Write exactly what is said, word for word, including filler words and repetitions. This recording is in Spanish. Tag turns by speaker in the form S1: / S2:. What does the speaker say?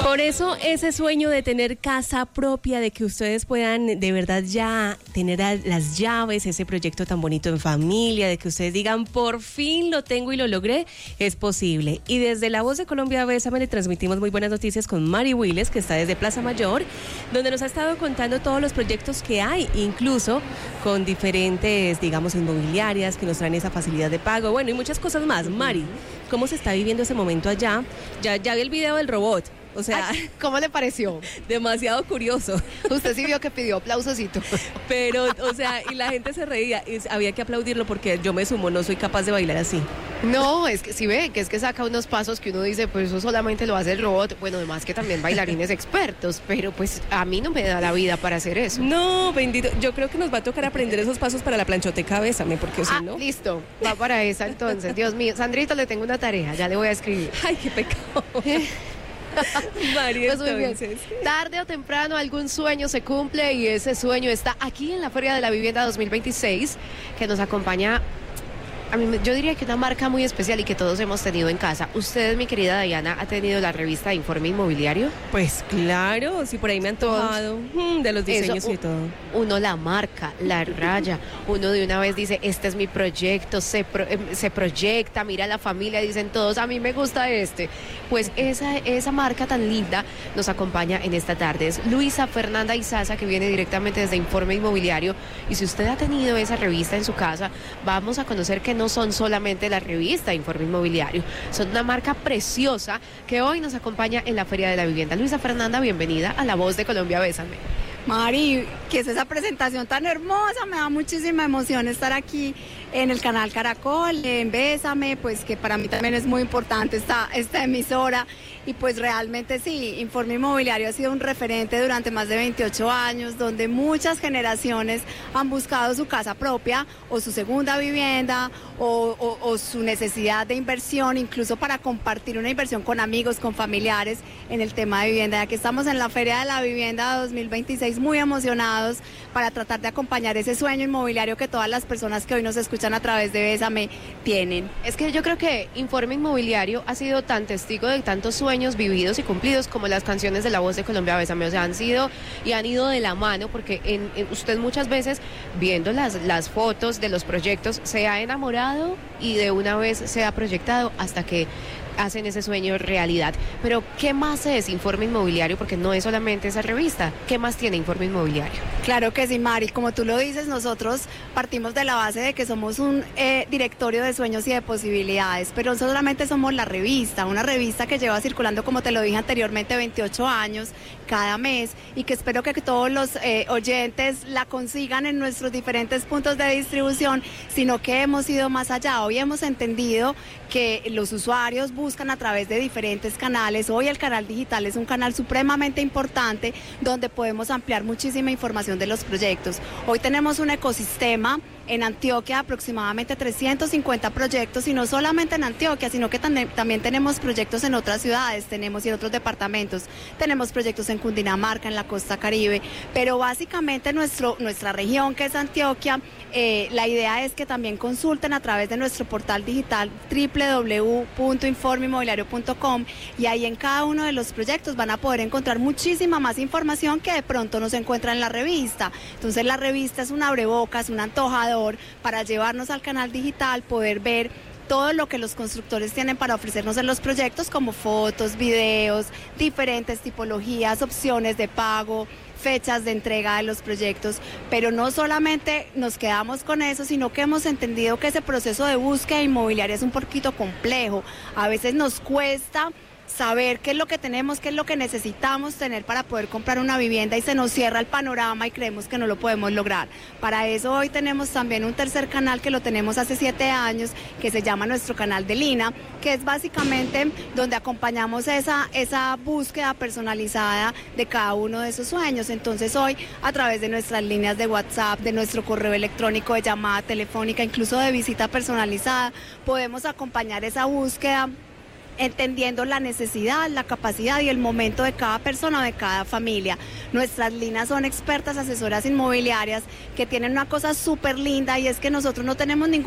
S1: Por eso ese sueño de tener casa propia, de que ustedes puedan de verdad ya tener las llaves, ese proyecto tan bonito en familia, de que ustedes digan, por fin lo tengo y lo logré, es posible. Y desde La Voz de Colombia, Bésame, le transmitimos muy buenas noticias con Mari Willes, que está desde Plaza Mayor, donde nos ha estado contando todos los proyectos que hay, incluso con diferentes, digamos, inmobiliarias que nos traen esa facilidad de pago, bueno, y muchas cosas más. Mari, ¿cómo se está viviendo ese momento allá? Ya, ya vi el video del robot. O sea,
S2: ay, ¿cómo le pareció?
S1: Demasiado curioso.
S2: Usted sí vio que pidió aplausosito.
S1: Pero, o sea, y la gente se reía, y había que aplaudirlo porque yo me sumo, no soy capaz de bailar así.
S2: No, es que si ve, que es que saca unos pasos que uno dice, pues eso solamente lo hace el robot. Bueno, además que también bailarines expertos, pero pues a mí no me da la vida para hacer eso.
S1: No, bendito, yo creo que nos va a tocar aprender esos pasos para la planchoteca, Bésame, porque si
S2: ah,
S1: no...
S2: listo, va para esa entonces. Dios mío, Sandrito, le tengo una tarea, ya le voy a escribir.
S1: Ay, qué pecado. María, pues muy bien.
S2: Tarde o temprano algún sueño se cumple y ese sueño está aquí en la Feria de la Vivienda dos mil veintiséis, que nos acompaña, a mí, yo diría que una marca muy especial y que todos hemos tenido en casa. ¿Usted, mi querida Diana, ha tenido la revista de Informe Inmobiliario?
S1: Pues claro, sí, por ahí me han tocado de los diseños Eso, y todo.
S2: Uno la marca, la raya, uno de una vez dice, este es mi proyecto, se, pro, eh, se proyecta, mira la familia, dicen todos, a mí me gusta este. Pues esa, esa marca tan linda nos acompaña en esta tarde. Es Luisa Fernanda Izaza, que viene directamente desde Informe Inmobiliario. Y si usted ha tenido esa revista en su casa, vamos a conocer que no son solamente la revista Informe Inmobiliario, son una marca preciosa que hoy nos acompaña en la Feria de la Vivienda. Luisa Fernanda, bienvenida a La Voz de Colombia, Bésame.
S3: Mari, ¿qué es esa presentación tan hermosa? Me da muchísima emoción estar aquí en el canal Caracol, en Bésame, pues que para mí también es muy importante esta, esta emisora. Y pues realmente sí, Informe Inmobiliario ha sido un referente durante más de veintiocho años, donde muchas generaciones han buscado su casa propia o su segunda vivienda o, o, o su necesidad de inversión, incluso para compartir una inversión con amigos, con familiares en el tema de vivienda. Ya que estamos en la Feria de la Vivienda dos mil veintiséis muy emocionados para tratar de acompañar ese sueño inmobiliario que todas las personas que hoy nos escuchan a través de Bésame tienen.
S2: Es que yo creo que Informe Inmobiliario ha sido tan testigo de tantos sueños vividos y cumplidos como las canciones de La Voz de Colombia, Bésame, o sea, han sido y han ido de la mano, porque en, en usted muchas veces viendo las, las fotos de los proyectos se ha enamorado y de una vez se ha proyectado hasta que hacen ese sueño realidad. Pero ¿qué más es Informe Inmobiliario? Porque no es solamente esa revista. ¿Qué más tiene Informe Inmobiliario?
S3: Claro que sí, Mari. Como tú lo dices, nosotros partimos de la base de que somos un eh, directorio de sueños y de posibilidades, pero no solamente somos la revista, una revista que lleva circulando, como te lo dije anteriormente, veintiocho años cada mes, y que espero que todos los eh, oyentes la consigan en nuestros diferentes puntos de distribución, sino que hemos ido más allá. Hoy hemos entendido que los usuarios buscan a través de diferentes canales. Hoy el canal digital es un canal supremamente importante donde podemos ampliar muchísima información de los proyectos. Hoy tenemos un ecosistema en Antioquia, aproximadamente trescientos cincuenta proyectos, y no solamente en Antioquia, sino que también, también tenemos proyectos en otras ciudades, tenemos y en otros departamentos, tenemos proyectos en Cundinamarca, en la costa Caribe, pero básicamente nuestro, nuestra región, que es Antioquia, eh, la idea es que también consulten a través de nuestro portal digital doble u doble u doble u punto informe inmobiliario punto com, y ahí en cada uno de los proyectos van a poder encontrar muchísima más información que de pronto no se encuentra en la revista. Entonces la revista es un abrebocas, un antojador para llevarnos al canal digital, poder ver todo lo que los constructores tienen para ofrecernos en los proyectos, como fotos, videos, diferentes tipologías, opciones de pago, fechas de entrega de los proyectos. Pero no solamente nos quedamos con eso, sino que hemos entendido que ese proceso de búsqueda inmobiliaria es un poquito complejo. A veces nos cuesta saber qué es lo que tenemos, qué es lo que necesitamos tener para poder comprar una vivienda, y se nos cierra el panorama y creemos que no lo podemos lograr. Para eso hoy tenemos también un tercer canal que lo tenemos hace siete años, que se llama nuestro canal de Lina, que es básicamente donde acompañamos esa, esa búsqueda personalizada de cada uno de esos sueños. Entonces hoy, a través de nuestras líneas de WhatsApp, de nuestro correo electrónico, de llamada telefónica, incluso de visita personalizada, podemos acompañar esa búsqueda entendiendo la necesidad, la capacidad y el momento de cada persona o de cada familia. Nuestras líneas son expertas asesoras inmobiliarias que tienen una cosa súper linda, y es que nosotros no tenemos ningún